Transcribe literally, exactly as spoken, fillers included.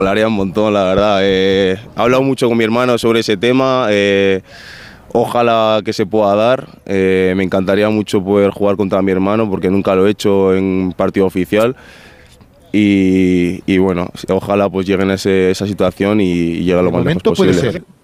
Molaría un montón, la verdad. Eh, he hablado mucho con mi hermano sobre ese tema. Eh, ojalá que se pueda dar. Eh, me encantaría mucho poder jugar contra mi hermano porque nunca lo he hecho en partido oficial. Y, y bueno, ojalá pues llegue en ese, esa situación y, y llegue lo De más lejos momento puede posible. ser.